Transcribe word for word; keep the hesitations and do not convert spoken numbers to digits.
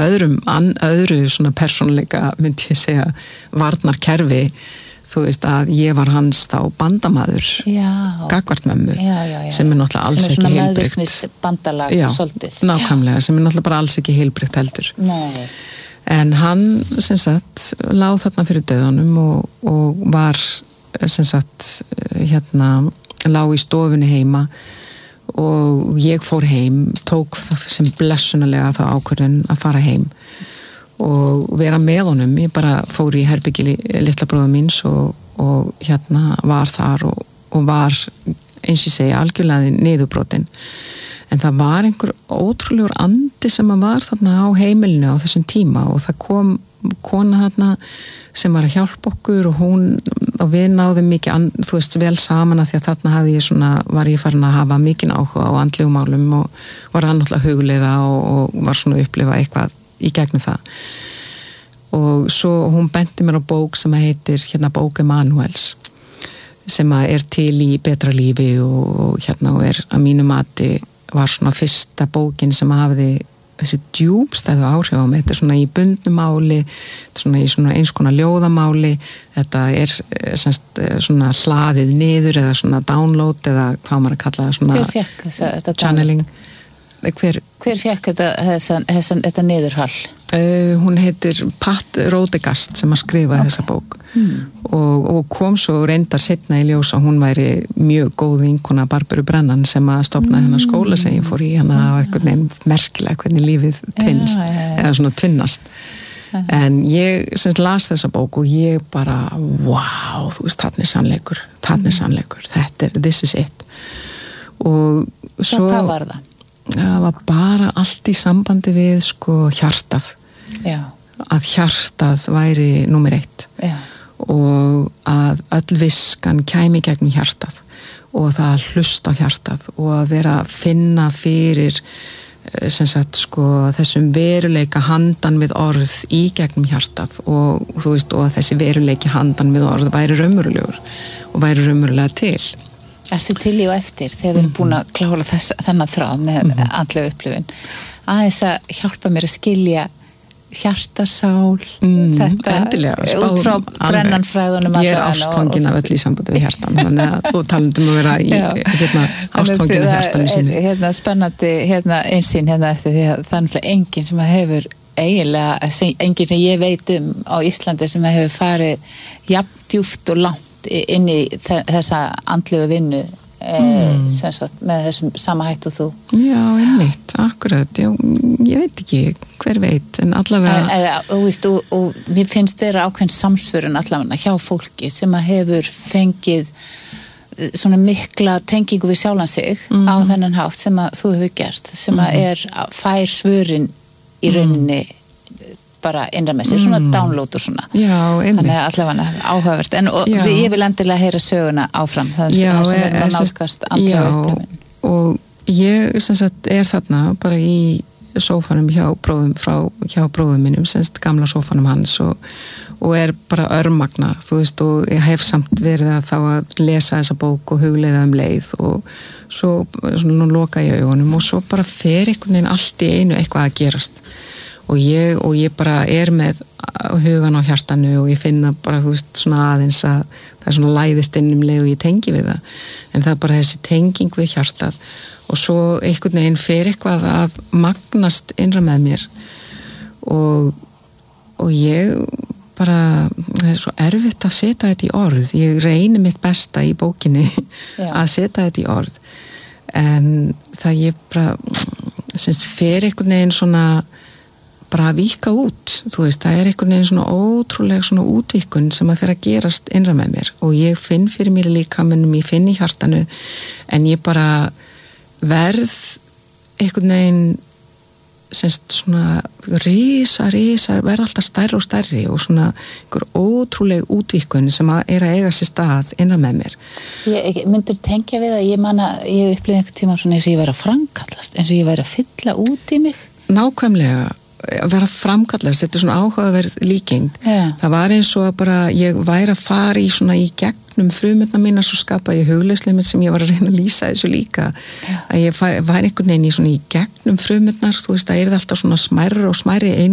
öðrum, an, öðru svona persónuleika, myndi ég segja, varnarkerfi, þú veist að ég var hans þá bandamaður gagnvart mömmu já, já, já. sem er náttúrulega alls ekki heilbrigt. Sem er svona meðvirknisbandalag svolítið. Nákvæmlega, sem er náttúrulega bara alls ekki heilbrigt heldur. Nei. En hann, sem sagt, lá þarna fyrir dauðanum og, og var, sem sagt, hérna, lá í stofunni heima og ég fór heim, tók það sem blessunarlega þá ákvörðun að fara heim og vera með honum. Ég bara fór í herbyggi litla bróður míns og, og hérna var þar og, og var, eins og segja, algjörlega niðurbrotin. En það var einhver ótrúlegur andi sem að var þarna á heimilinu á þessum tíma og það kom kona þarna sem var að hjálpa okkur og hún, og við náðum mikið, þú veist, vel saman að því að þarna hafði ég svona, var ég farin að hafa mikinn áhuga á andlegum málum og var hann náttúrulega hugleiða og, og var svona að upplifa eitthvað í gegnum það. Og svo hún benti mér á bók sem að heitir, hérna, bók Emanuels, sem að er til í betra lífi og, og hérna, og er að mínu mati var svona fyrsta bókin sem hafði þessi djúpstæðu áhrif á mig. Þetta er svona í bundnu máli, þetta er svona í svona eins konar ljóðamáli, þetta er semst svona hlaðið niður eða svona download eða hvað maður að kalla það svona. Hver fekk þessa, þetta channeling? Hver, hver fekk þetta, þessan, þessan, þetta niðurhall? Uh, hún heitir Pat Rodegast sem að skrifa okay. þessa bók hmm. og, og kom svo reyndar seinna í ljós og hún væri mjög góð vinkona Barbaru Brennan sem að stofna hmm. þennan skóla sem ég fór í, hann að var einhvern veginn merkilega hvernig lífið tvinnst ja, ja, ja. eða svona tvinnast ja. En ég sem las þessa bók og ég bara wow, þú veist, þarna er sannleikur þarna er sannleikur, þetta er, this is it og svo hvað var það? Það var bara allt í sambandi við sko hjartað. Já. Að hjartað væri númer eitt. Já. Og að öll viskan kæmi gegnum hjartað og það að hlusta á hjartað og að vera að finna fyrir sem sagt sko þessum veruleika handan við orð í gegnum hjartað og þú veist og þessi veruleiki handan við orð væri raunverulegur og væri raunverulega til. Ertu til í og eftir þegar við erum búin að klára þess, þennan þráð með mm-hmm. andlega upplifun aðeins að hjálpa mér að skilja hjartasál mm, þetta endilega, út frá brennanfræðunum ég er ástfangin af öll í sambandi við hjartan þannig að þú talandum að vera í hérna, ástfangin af hjartanu sínu hérna, spennandi hérna, einsýn hérna eftir því að það er náttúrulega enginn sem hefur eiginlega, enginn sem ég veit um á Íslandi sem hefur farið jafn djúpt og langt inn í þessa andlegu vinnu mm. sem sagt, með þessum sama hætt og þú. Já, einmitt, akkurat, já, ég veit ekki hver veit, en allavega en, eða, og, veist, og, og mér finnst vera ákveðin samsvörun allavega hjá fólki sem að hefur fengið svona mikla tengingu við sjálfan sig mm. á þennan hátt sem að þú hefur gert, sem að er fær svörin í rauninni mm. bara innra með sér, svona mm. download og svona. Já, einmitt. Þannig að allavega áhugavert. En og, ég vil endilega heyra söguna áfram. Það já, sem er að nálgast andlega upplifun. Og ég sem sagt er þarna bara í sófanum hjá bróðum, frá hjá bróðum mínum, sem sagt gamla sófanum hans og, og er bara örmagna, þú veist, og ég hef samt verið að þá að lesa þessa bók og hugleiða um leið og svo svona loka ég augunum og svo bara fer einhvern veginn allt í einu eitthvað að gerast. Og ég, og ég bara er með hugan á hjartanu og ég finna bara, þú veist, svona aðeins að það er svona læðist inn um leið og ég tengi við það. En það er bara þessi tenging við hjartað og svo einhvern veginn fer eitthvað að magnast innra með mér og, og ég bara, það er svo erfitt að setja þetta í orð. Ég reyni mitt besta í bókinni Já. Að setja þetta í orð. En það ég bara, semst, fer einhvern veginn svona bara að víka út, þú veist, það er einhvern veginn svona ótrúlega svona útvíkun sem að fyrir að gerast innra með mér og ég finn fyrir mér líkamannum, ég finn í hjartanu en ég bara verð einhvern veginn semst svona risa, risa, verð alltaf stærri og stærri og svona einhver ótrúlega útvíkun sem að er að eiga sér stað innra með mér. Ég myndur tengja við að ég manna, ég upplifði einhvern tíma svona eins og ég væri að framkallast, eins og ég væri að fylla út í mig. Nákvæmlega, að vera framkallast, þetta er svona áhugaverð líking. Yeah. Það var eins og að bara ég væri að fara í svona í gegnum frumurnar mínar svo skapa ég hugleyslimit sem ég var að reyna að lýsa þessu líka. Yeah. Að ég væri einhvern veginn í svona í gegnum frumurnar, þú veist, það er alltaf svona smærri og smærri ein